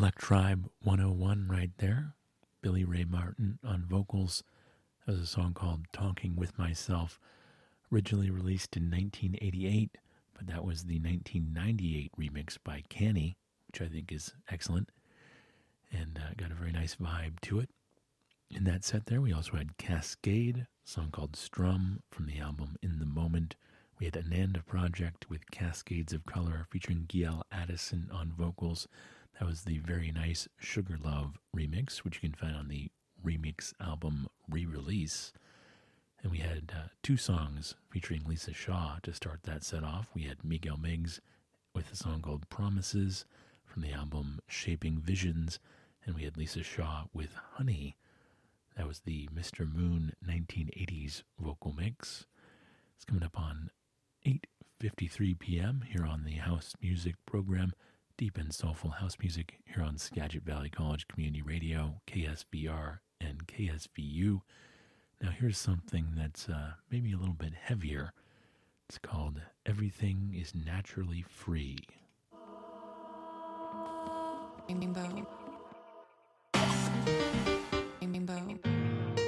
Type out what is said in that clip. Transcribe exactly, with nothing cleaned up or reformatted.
Electribe one oh one right there. Billy Ray Martin on vocals. That was a song called Talking With Myself, originally released in nineteen eighty-eight, but that was the nineteen ninety-eight remix by Canny, which I think is excellent, and uh, got a very nice vibe to it. In that set there, we also had Cascade, a song called Strum from the album In the Moment. We had Ananda Project with Cascades of Color featuring Gail Addison on vocals. That was the very nice Sugar Love remix, which you can find on the remix album re-release. And we had uh, two songs featuring Lisa Shaw to start that set off. We had Miguel Miggs with a song called Promises from the album Shaping Visions, and we had Lisa Shaw with Honey. That was the Mister Moon nineteen eighties vocal mix. It's coming up on eight fifty-three p.m. here on the House Music program. Deep and soulful house music here on Skagit Valley College Community Radio, K S V R and K S V U. Now here's something that's uh, maybe a little bit heavier. It's called Everything is Naturally Free.